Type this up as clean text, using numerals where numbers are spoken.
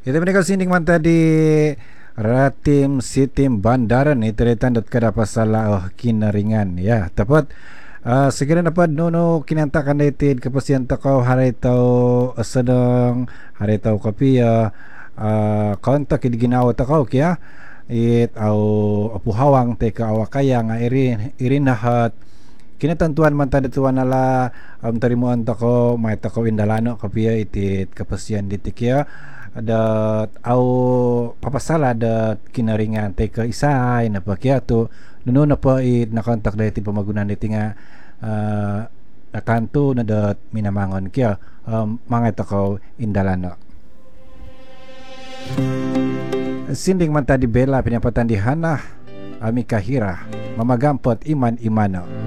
Itu mereka sinding manta di Ratim Sitim Bandaran ni teretan dat kada pasal kinaringan ya. Tepat segera dapat nono kinantakan daitid kepastian takau hari tau sedang hari tau kapi ya kontak ginawa takau kya it au apu hawang te ka awakaya nga irin nahat kinatantuan man tada tuan ala tarimuan tako may tako indalano kapiya itit kapasian ditikya dat au papasala dat kinaringan te ka isay na pakya to nuno na pa it nakontak dahil pamagunan diti nga nakanto na dat minamangon kya mga tako indalano sinding man tadi bela pinapatan di hana ami kahira mamagampot iman imano